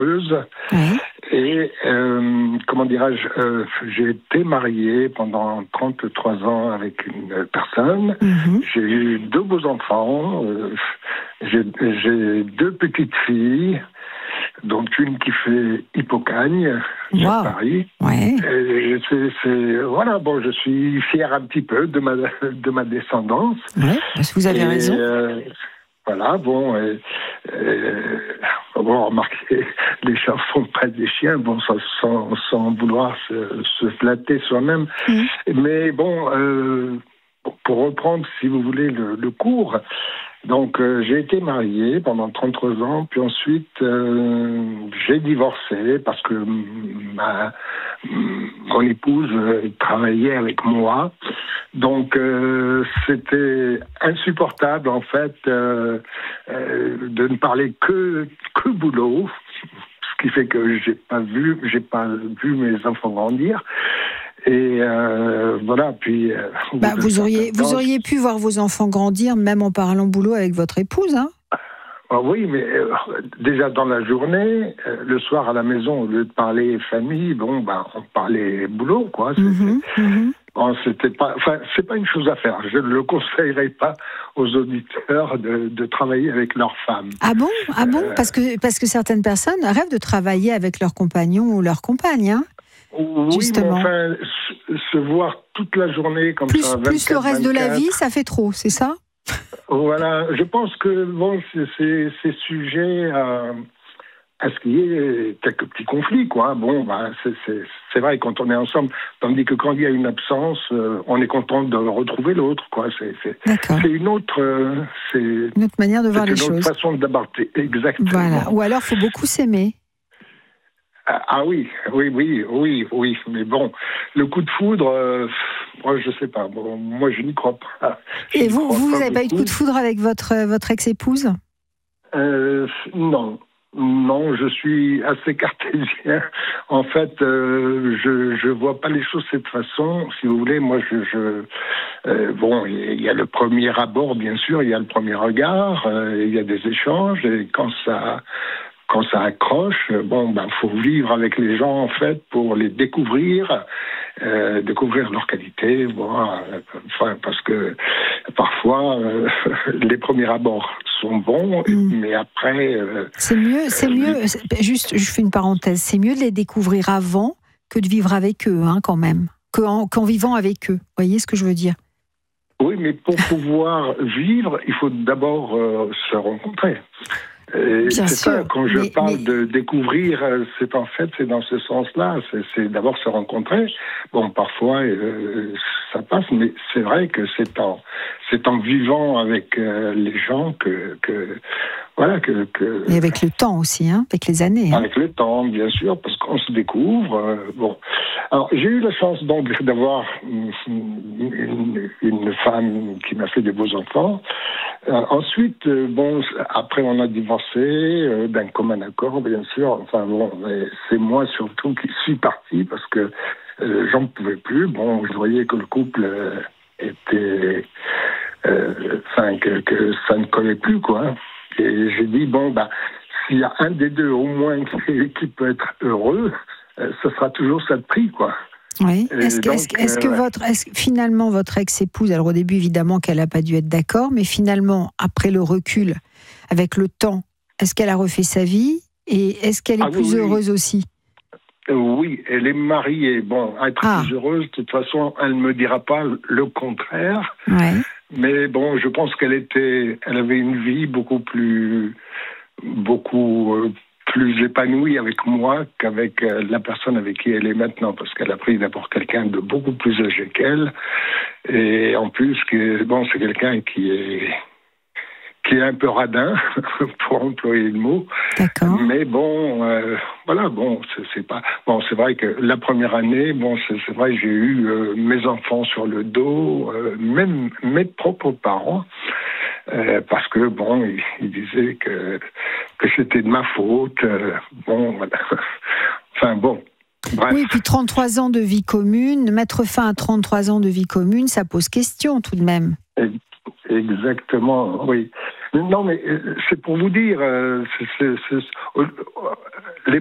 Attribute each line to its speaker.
Speaker 1: Oui.
Speaker 2: Et, comment dirais-je, j'ai été marié pendant 33 ans avec une personne. J'ai eu 2 beaux enfants. J'ai 2 petites filles, dont une qui fait Hippocagne sur Paris.
Speaker 1: Ouais.
Speaker 2: Et voilà, bon, je suis fier un petit peu de ma descendance.
Speaker 1: Ouais, parce que vous avez raison.
Speaker 2: Voilà, bon, remarquez, les chats font pas des chiens, bon, sans vouloir se flatter soi-même. Mais bon, pour reprendre, si vous voulez, le cours, donc j'ai été marié pendant 33 ans, puis ensuite j'ai divorcé parce que mon épouse travaillait avec moi. Donc c'était insupportable en fait de ne parler que boulot, ce qui fait que j'ai pas vu mes enfants grandir. Et voilà, puis
Speaker 1: vous auriez pu voir vos enfants grandir même en parlant boulot avec votre épouse, hein?
Speaker 2: Oui, mais déjà dans la journée, le soir à la maison, au lieu de parler famille, on parlait boulot, quoi. Bon, c'est pas une chose à faire. Je ne le conseillerais pas aux auditeurs de travailler avec leur femme.
Speaker 1: Ah bon? Parce que certaines personnes rêvent de travailler avec leur compagnon ou leur compagne, hein?
Speaker 2: Oui,
Speaker 1: justement.
Speaker 2: Mais enfin, se voir toute la journée comme ça.
Speaker 1: Plus le reste de la vie, ça fait trop, c'est ça?
Speaker 2: Voilà, je pense que bon, c'est sujet à ce qu'il y ait quelques petits conflits, quoi. Bon, c'est vrai quand on est ensemble, tandis que quand il y a une absence, on est content de retrouver l'autre, quoi. C'est une autre
Speaker 1: manière de voir les choses.
Speaker 2: C'est une autre façon d'aborder, exactement.
Speaker 1: Voilà. Ou alors, il faut beaucoup s'aimer.
Speaker 2: Ah oui, mais bon, le coup de foudre, moi je sais pas, moi je n'y crois pas.
Speaker 1: Et vous n'avez pas eu de coup de foudre avec votre ex-épouse?
Speaker 2: Non, je suis assez cartésien. En fait, je vois pas les choses de cette façon. Si vous voulez, moi bon, il y a le premier abord, bien sûr, il y a le premier regard, il y a des échanges, et quand ça accroche, faut vivre avec les gens en fait pour les découvrir, découvrir leurs qualités, parce que parfois les premiers abords sont bons, mais après
Speaker 1: c'est mieux. Juste, je fais une parenthèse. C'est mieux de les découvrir avant que de vivre avec eux, hein, quand même, qu'en vivant avec eux. Vous voyez ce que je veux dire?
Speaker 2: Oui, mais pour pouvoir vivre, il faut d'abord se rencontrer. C'est ça, quand je parle de découvrir, c'est dans ce sens-là, c'est d'abord se rencontrer. Bon, parfois ça passe, mais c'est vrai que c'est en vivant avec les gens que
Speaker 1: Et avec le temps aussi, hein, avec les années. Hein.
Speaker 2: Avec le temps, bien sûr, parce qu'on se découvre. Alors j'ai eu la chance donc d'avoir une femme qui m'a fait des beaux enfants. Ensuite, après on a divorcé d'un commun accord, bien sûr. Enfin mais c'est moi surtout qui suis parti parce que j'en pouvais plus. Bon, je voyais que le couple était, que ça ne collait plus, quoi. Et j'ai dit s'il y a un des deux au moins qui peut être heureux, ce sera toujours ça de prix, quoi.
Speaker 1: Oui. Est-ce que finalement votre ex-épouse, alors au début évidemment qu'elle n'a pas dû être d'accord, mais finalement après le recul, avec le temps, est-ce qu'elle a refait sa vie et est-ce qu'elle est plus heureuse aussi?
Speaker 2: Oui, elle est mariée. Bon, être plus heureuse, de toute façon, elle ne me dira pas le contraire.
Speaker 1: Ouais.
Speaker 2: Mais bon, je pense elle avait une vie beaucoup plus épanouie avec moi qu'avec la personne avec qui elle est maintenant, parce qu'elle a pris d'abord quelqu'un de beaucoup plus âgé qu'elle, et en plus, c'est quelqu'un qui est un peu radin, pour employer le mot.
Speaker 1: D'accord.
Speaker 2: Mais c'est vrai que la première année, c'est vrai, j'ai eu mes enfants sur le dos, même mes propres parents, parce que ils disaient que c'était de ma faute. Bref.
Speaker 1: Oui, puis 33 ans de vie commune, mettre fin à 33 ans de vie commune, ça pose question tout de même.
Speaker 2: Exactement, oui. Non, mais c'est pour vous dire,